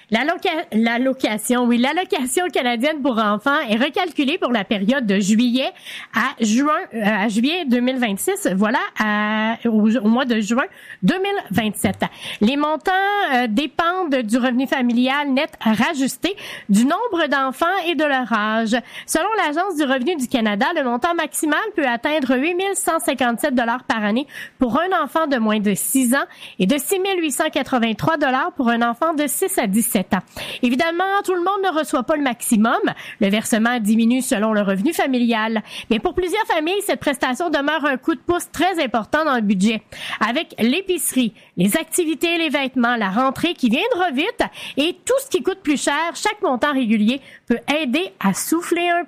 L'allocation canadienne pour enfants est recalculée pour la période de juillet à juillet 2026, au mois de juin 2027. Les montants dépendent du revenu familial net rajusté, du nombre d'enfants et de leur âge. Selon l'Agence du revenu du Canada, le montant maximal peut atteindre 8 157 $ par année pour un enfant de moins de 6 ans et de 6 883 $ pour un enfant de 6 à 17 ans. Évidemment, tout le monde ne reçoit pas le maximum. Le versement diminue selon le revenu familial. Mais pour plusieurs familles, cette prestation demeure un coup de pouce très important dans le budget. Avec l'épicerie, les activités, les vêtements, la rentrée qui viendra vite et tout ce qui coûte plus cher, chaque montant régulier peut aider à souffler un